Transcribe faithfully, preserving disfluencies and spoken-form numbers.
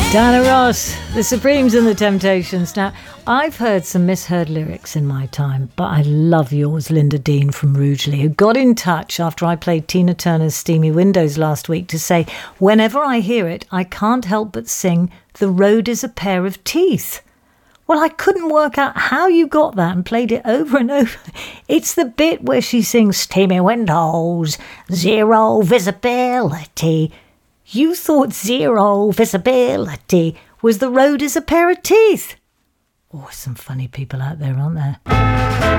Diana Ross, The Supremes and the Temptations. Now, I've heard some misheard lyrics in my time, but I love yours, Linda Dean from Rugeley, who got in touch after I played Tina Turner's Steamy Windows last week to say, whenever I hear it, I can't help but sing, "The road is a pair of teeth." Well, I couldn't work out how you got that and played it over and over. It's the bit where she sings, "Steamy windows, zero visibility." You thought zero visibility was "the road is a pair of teeth." Oh, some funny people out there, aren't there?